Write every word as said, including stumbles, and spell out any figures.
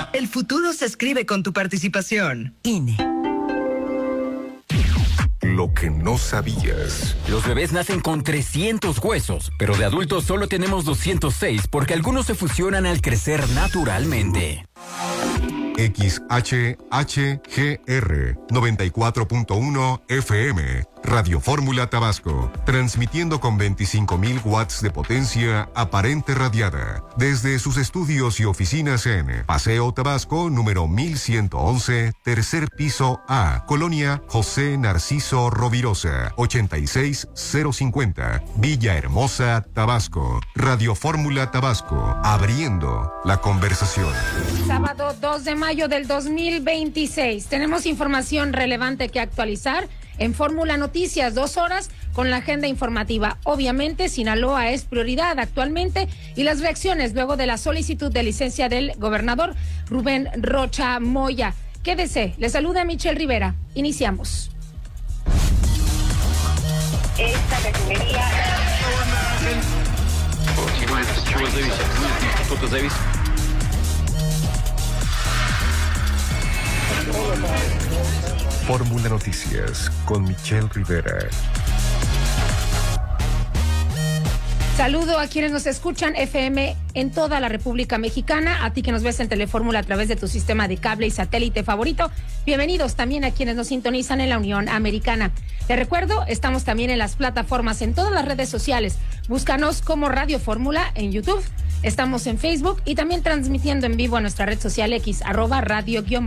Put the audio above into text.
El futuro se escribe con tu participación. I N E. Lo que no sabías. Los bebés nacen con trescientos huesos, pero de adultos solo tenemos doscientos seis porque algunos se fusionan al crecer naturalmente. X H H G R noventa y cuatro punto uno F M, Radio Fórmula Tabasco, transmitiendo con veinticinco mil watts de potencia aparente radiada, desde sus estudios y oficinas en Paseo Tabasco, número mil ciento once, tercer piso A, Colonia José Narciso Rovirosa, ochenta y seis cero cincuenta, Villahermosa, Tabasco. Radio Fórmula Tabasco, abriendo la conversación. Sábado dos de mayo del dos mil veintiséis. Tenemos información relevante que actualizar en Fórmula Noticias, dos horas con la agenda informativa. Obviamente, Sinaloa es prioridad actualmente y las reacciones luego de la solicitud de licencia del gobernador Rubén Rocha Moya. Quédese, le saluda Michelle Rivera. Iniciamos. Esta refinería... Fórmula Noticias con Michelle Rivera. Saludo a quienes nos escuchan F M en toda la República Mexicana, a ti que nos ves en Telefórmula a través de tu sistema de cable y satélite favorito. Bienvenidos también a quienes nos sintonizan en la Unión Americana. Te recuerdo, estamos también en las plataformas, en todas las redes sociales. Búscanos como Radio Fórmula en YouTube. Estamos en Facebook y también transmitiendo en vivo a nuestra red social X, arroba radio guión